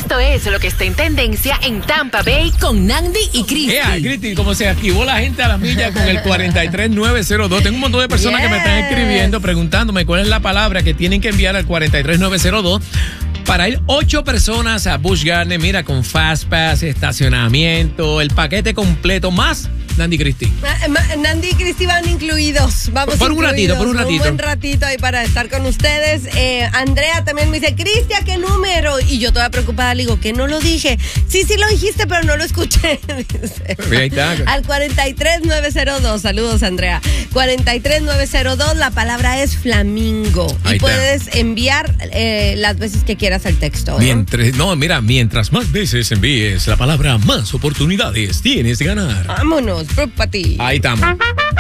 Esto es lo que está en tendencia en Tampa Bay con Nandi y Cristi. Cristi, como se activó la gente a la milla con el 43902. Tengo un montón de personas que me están escribiendo preguntándome cuál es la palabra que tienen que enviar al 43902 para ir 8 personas a Busch Gardens. Mira, con Fast Pass, estacionamiento, el paquete completo, más Nandi y Cristi. Nandi y Cristi van incluidos. Vamos por un ratito. Un buen ratito ahí para estar con ustedes. Andrea también me dice, Cristi, ¿a qué número? Y yo toda preocupada le digo, que no lo dije. Sí lo dijiste, pero no lo escuché. Ahí está. Al 43902. Saludos, Andrea. 43902, la palabra es flamingo. Ahí y puedes enviar las veces que quieras el texto. Mientras más veces envíes la palabra, más oportunidades tienes de ganar. Vámonos, para ti. Ahí estamos.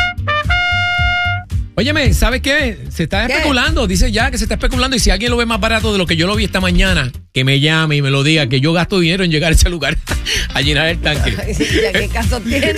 Óyeme, ¿sabes qué? Se está especulando, dice ya que se está especulando, y si alguien lo ve más barato de lo que yo lo vi esta mañana, que me llame y me lo diga, que yo gasto dinero en llegar a ese lugar a llenar el tanque. Ay, ¿qué caso tiene?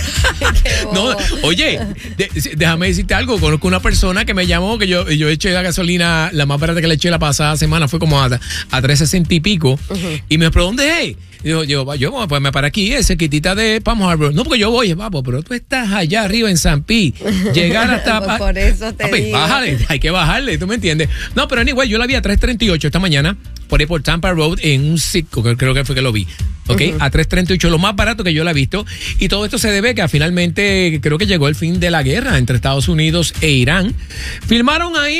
No, oye, déjame decirte algo. Conozco una persona que me llamó, que yo eché la gasolina, la más barata que le eché la pasada semana fue como a 3.60 y pico, y me preguntó, ¿dónde es? Yo, pues me para aquí, cerquitita de Palm Harbor. No, porque yo voy, papo, pero tú estás allá arriba en San Pi. Llegar hasta... Por eso te digo. Bájale, hay que bajarle, ¿tú me entiendes? No, pero anyway, yo la vi a 3.38 esta mañana, por ahí por Tampa Road, en un Citgo, que creo que fue que lo vi. ¿Ok? A 3.38, lo más barato que yo la he visto. Y todo esto se debe que finalmente creo que llegó el fin de la guerra entre Estados Unidos e Irán. Filmaron ahí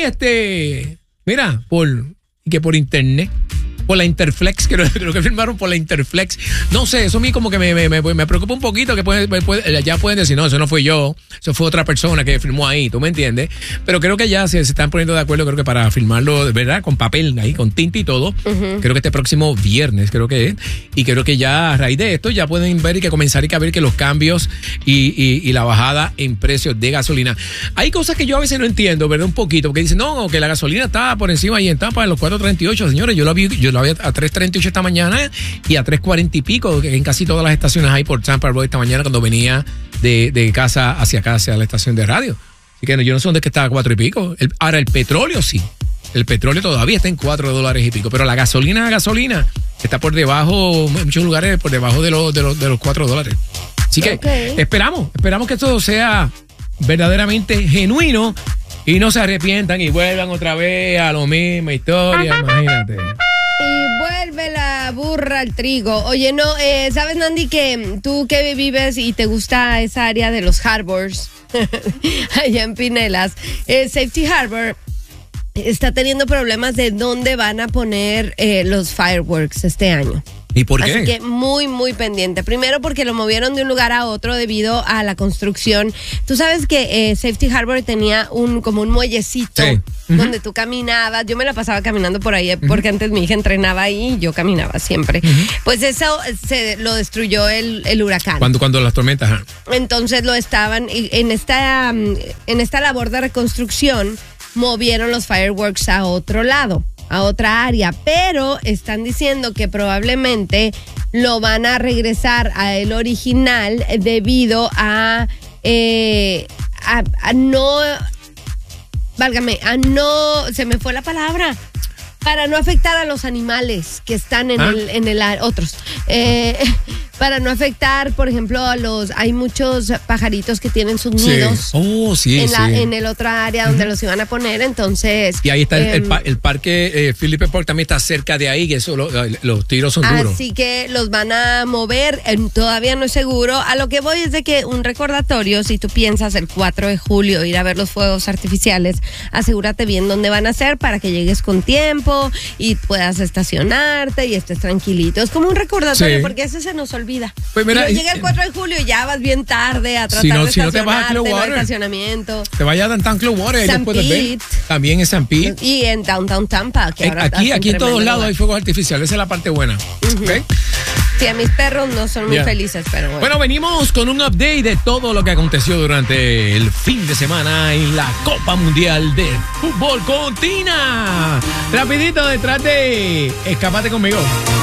mira, por internet. Por la Interflex, creo que firmaron por la Interflex. No sé, eso a mí como que me preocupa un poquito, que ya pueden decir, no, eso no fui yo, eso fue otra persona que firmó ahí, ¿tú me entiendes? Pero creo que ya se están poniendo de acuerdo, creo que para firmarlo, ¿verdad? Con papel ahí, con tinta y todo. Creo que este próximo viernes, creo que es. Y creo que ya a raíz de esto ya pueden ver y que comenzar a ver que los cambios y la bajada en precios de gasolina. Hay cosas que yo a veces no entiendo, ¿verdad? Un poquito, porque dicen, no, que la gasolina está por encima ahí en Tampa de los 4.38. Señores, yo la vi a 3.38 esta mañana y a 3.40 y pico en casi todas las estaciones ahí por Tampa Road esta mañana cuando venía de casa hacia acá, hacia la estación de radio. Así que yo no sé dónde es que está a 4 y pico. Ahora, el petróleo sí. El petróleo todavía está en $4 y pico, pero la gasolina está por debajo, en muchos lugares por debajo de los $4. Así que esperamos que esto sea verdaderamente genuino y no se arrepientan y vuelvan otra vez a lo misma historia, imagínate. Y vuelve la burra al trigo. Oye, no, ¿sabes, Nandi, que tú que vives y te gusta esa área de los harbors, allá en Pinellas, Safety Harbor está teniendo problemas de dónde van a poner los fireworks este año? ¿Y por qué? Así que muy, muy pendiente. Primero porque lo movieron de un lugar a otro debido a la construcción. Tú sabes que Safety Harbor tenía como un muellecito donde tú caminabas. Yo me la pasaba caminando por ahí porque antes mi hija entrenaba ahí y yo caminaba siempre. Pues eso lo destruyó el huracán. Cuando las tormentas. Entonces lo estaban en esta labor de reconstrucción, movieron los fireworks a otro lado, a otra área, pero están diciendo que probablemente lo van a regresar a el original debido a no, se me fue la palabra, para no afectar a los animales que están en el otros. Para no afectar, por ejemplo, hay muchos pajaritos que tienen sus nidos en el otra área donde los iban a poner, entonces... Y ahí está el parque Philip Park, también está cerca de ahí, que eso, los tiros son duros. Así que los van a mover, todavía no es seguro. A lo que voy es de que un recordatorio, si tú piensas el 4 de julio ir a ver los fuegos artificiales, asegúrate bien dónde van a ser para que llegues con tiempo y puedas estacionarte y estés tranquilito. Es como un recordatorio, porque eso se nos olvida. Pues mira, llega el 4 de julio y ya vas bien tarde a tratar de estacionarte en el estacionamiento. Te vayas a Downtown Clearwater, San Pete. También en San Pete. Y en Downtown Tampa. Que ahora aquí en todos lados hay fuegos artificiales, esa es la parte buena. ¿Okay? Sí, a mis perros no son muy felices, pero bueno. Bueno, venimos con un update de todo lo que aconteció durante el fin de semana en la Copa Mundial de Fútbol con Tina. Rapidito detrás de Escápate conmigo.